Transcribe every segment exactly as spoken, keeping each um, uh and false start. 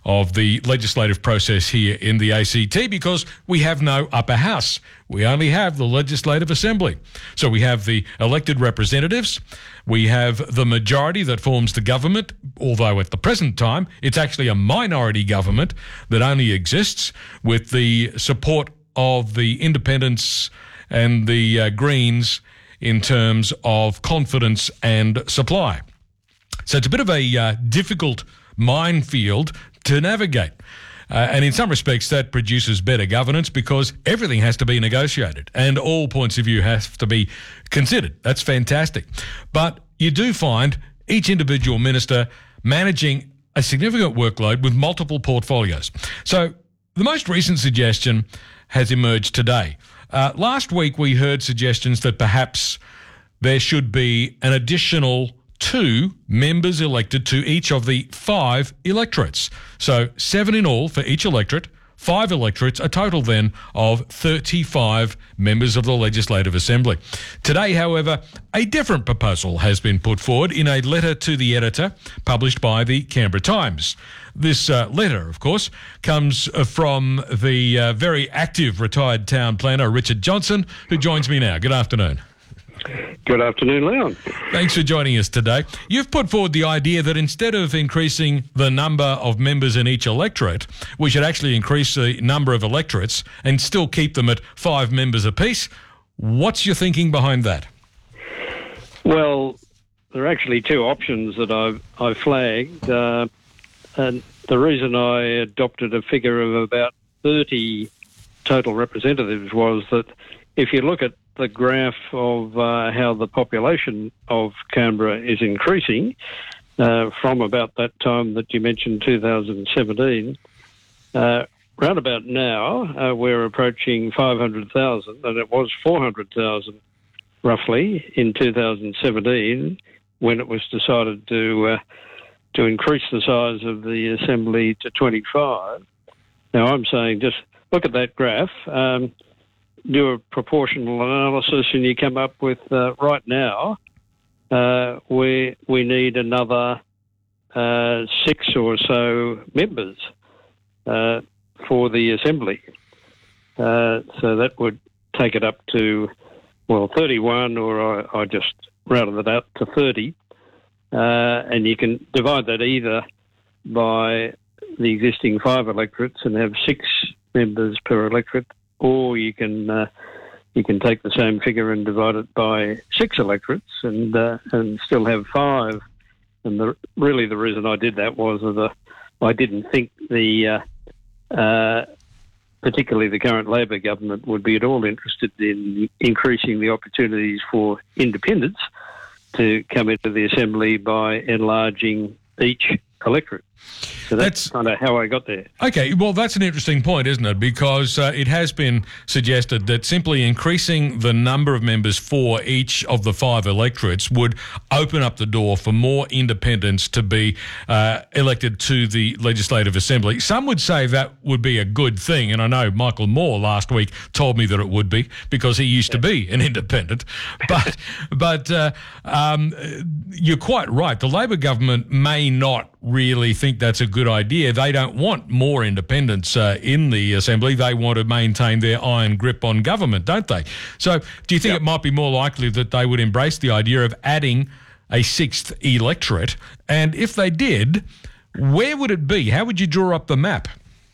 of the legislative process here in the A C T because we have no upper house. We only have the Legislative Assembly. So we have the elected representatives, we have the majority that forms the government, although at the present time it's actually a minority government that only exists with the support of the independents and the uh, Greens in terms of confidence and supply. So it's a bit of a uh, difficult minefield to navigate. Uh, and in some respects, that produces better governance because everything has to be negotiated and all points of view have to be considered. That's fantastic. But you do find each individual minister managing a significant workload with multiple portfolios. So the most recent suggestion has emerged today. Uh, last week, we heard suggestions that perhaps there should be an additional two members elected to each of the five electorates. So seven in all for each electorate, five electorates, a total then of thirty-five members of the Legislative Assembly. Today, however, a different proposal has been put forward in a letter to the editor published by the Canberra Times. This uh, letter, of course, comes from the uh, very active retired town planner, Richard Johnson, who joins me now. Good afternoon. Good afternoon, Leon. Thanks for joining us today. You've put forward the idea that instead of increasing the number of members in each electorate, we should actually increase the number of electorates and still keep them at five members apiece. What's your thinking behind that? Well, there are actually two options that I've, I've flagged. Uh, and the reason I adopted a figure of about thirty total representatives was that if you look at the graph of uh, how the population of Canberra is increasing uh, from about that time that you mentioned, two thousand seventeen, uh, round about now uh, we're approaching five hundred thousand, and it was four hundred thousand roughly in two thousand seventeen when it was decided to uh, to increase the size of the Assembly to twenty-five. Now I'm saying just look at that graph, um, do a proportional analysis, and you come up with uh, right now uh, we we need another uh, six or so members uh, for the Assembly. Uh, so that would take it up to, well, thirty-one, or I, I just rounded it out to thirty. Uh, and you can divide that either by the existing five electorates and have six members per electorate, or you can uh, you can take the same figure and divide it by six electorates and uh, and still have five. And the, really the reason I did that was that uh, I didn't think the uh, uh, particularly the current Labor government would be at all interested in increasing the opportunities for independents to come into the Assembly by enlarging each electorate. So that's, that's kind of how I got there. Okay, well, that's an interesting point, isn't it? Because uh, it has been suggested that simply increasing the number of members for each of the five electorates would open up the door for more independents to be uh, elected to the Legislative Assembly. Some would say that would be a good thing, and I know Michael Moore last week told me that it would be because he used to be an independent. But, but uh, um, you're quite right. The Labor government may not really think that's a good idea. They don't want more independents uh, in the Assembly. They want to maintain their iron grip on government, don't they? So do you think yep. it might be more likely that they would embrace the idea of adding a sixth electorate? And if they did, where would it be? How would you draw up the map?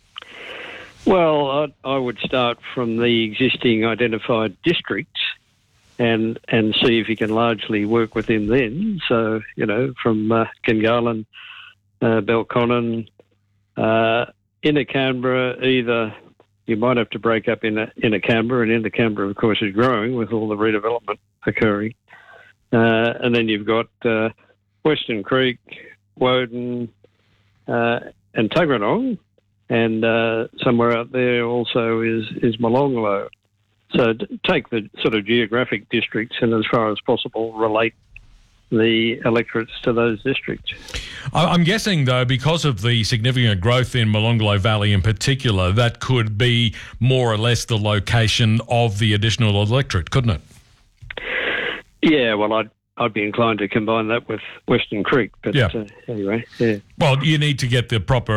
Well, I, I would start from the existing identified districts and and see if you can largely work within them. So, you know, from uh, Kingarlan, Uh, Belconnen, uh, Inner Canberra, either you might have to break up Inner, Inner Canberra, and Inner Canberra, of course, is growing with all the redevelopment occurring. Uh, and then you've got uh, Western Creek, Woden, uh, and Tuggeranong, and uh, somewhere out there also is, is Molonglo. So take the sort of geographic districts and, as far as possible, relate the electorates to those districts. I'm guessing, though, because of the significant growth in Molonglo Valley in particular, that could be more or less the location of the additional electorate, couldn't it? Yeah, well, I'd, I'd be inclined to combine that with Western Creek, but yeah. uh, anyway, yeah. Well, you need to get the proper